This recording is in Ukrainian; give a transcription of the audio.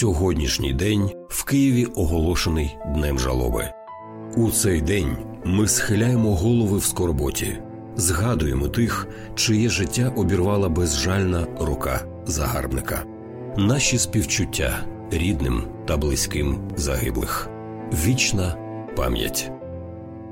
сьогоднішній день в Києві оголошений Днем жалоби. У цей день ми схиляємо голови в скорботі, згадуємо тих, чиє життя обірвала безжальна рука загарбника. Наші співчуття рідним та близьким загиблих. Вічна пам'ять.